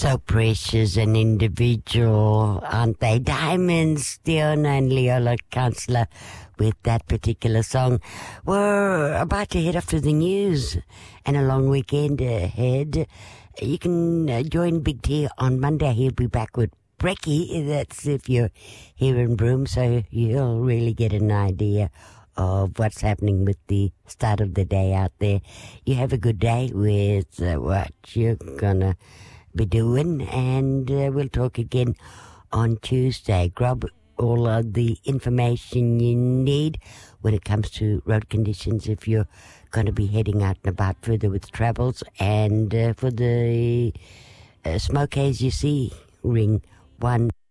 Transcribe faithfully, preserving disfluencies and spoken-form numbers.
So precious and individual, aren't they? Diamonds, Diona and Leola Councillor with that particular song. We're about to head off to the news and a long weekend ahead. You can uh, join Big T on Monday. He'll be back with Brekkie. That's if you're here in Broome, so you'll really get an idea of what's happening with the start of the day out there. You have a good day with uh, what you're gonna be doing, and uh, we'll talk again on Tuesday. Grab all of the information you need when it comes to road conditions if you're going to be heading out and about further with travels, and uh, for the uh, smoke haze you see, ring one